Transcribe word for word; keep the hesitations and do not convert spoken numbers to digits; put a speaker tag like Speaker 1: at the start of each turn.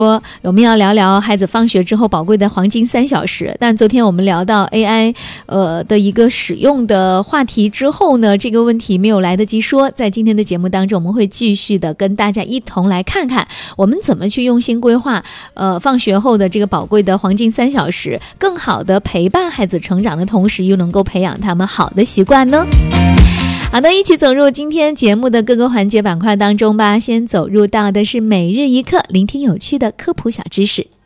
Speaker 1: 说我们要聊聊孩子放学之后宝贵的黄金三小时，但昨天我们聊到 A I 呃的一个使用的话题之后呢，这个问题没有来得及说，在今天的节目当中我们会继续的跟大家一同来看看我们怎么去用心规划呃放学后的这个宝贵的黄金三小时，更好的陪伴孩子成长的同时又能够培养他们好的习惯呢。好的，一起走入今天节目的各个环节板块当中吧。先走入到的是每日一课，聆听有趣的科普小知识。